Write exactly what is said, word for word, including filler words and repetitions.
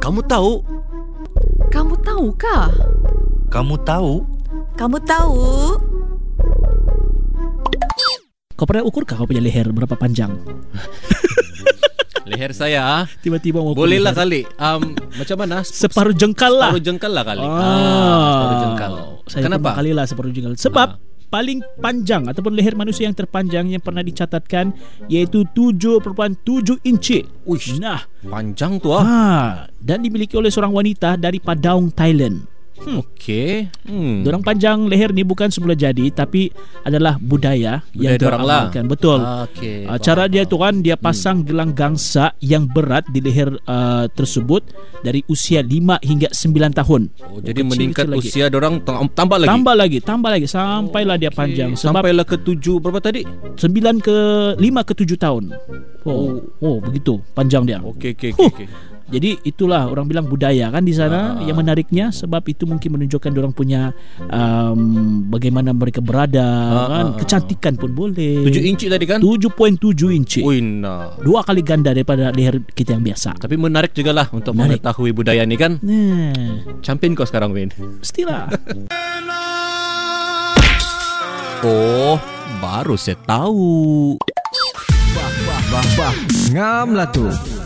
Kamu tahu? Kamu tahu kah? Kamu tahu? Kamu tahu? Kau pernah ukur kah kau punya leher berapa panjang? Leher saya Tiba-tiba mau boleh lah leher. kali. Um, macam mana? Separuh jengkal lah. Separuh jengkal lah kali. Ah, Ah, separuh jengkal. Saya Kenapa? pernah kali lah separuh jengkal. Sebab Ah. paling panjang ataupun leher manusia yang terpanjang yang pernah dicatatkan iaitu tujuh perpuluhan tujuh inci. Uish, Nah, panjang tu ah. ah, dan dimiliki oleh seorang wanita dari Padang, Thailand. Hmm. Okey. Hmm. Dorang panjang leher ni bukan semula jadi, tapi adalah budaya, Budaya yang dorang lah. amalkan. Betul. Ah, okey. Uh, Faham, cara dia faham. tu kan dia pasang gelang gangsa yang berat di leher uh, tersebut dari usia lima hingga sembilan tahun. Oh, jadi Kecil-kecil meningkat lagi. usia dorang tang- tambah lagi. Tambah lagi, tambah lagi sampailah dia Okey. panjang sebab Sampailah ke tujuh berapa tadi? sembilan ke lima ke tujuh tahun. Oh, oh begitu panjang dia. Okey okey Huh. okey. Jadi itulah orang bilang budaya kan di sana Ah. yang menariknya sebab itu mungkin menunjukkan orang punya um, bagaimana mereka berada Ah, kan, ah, ah. kecantikan pun boleh. tujuh inci tadi kan? tujuh perpuluhan tujuh inci. Ui, nah. Dua kali ganda daripada leher kita yang biasa. Tapi menarik juga lah untuk Menarik. mengetahui budaya ni kan. Nah, Champion kau sekarang, Win. mestilah. Oh, baru saya tahu. Bah, bah, bah. Ngam lah tu.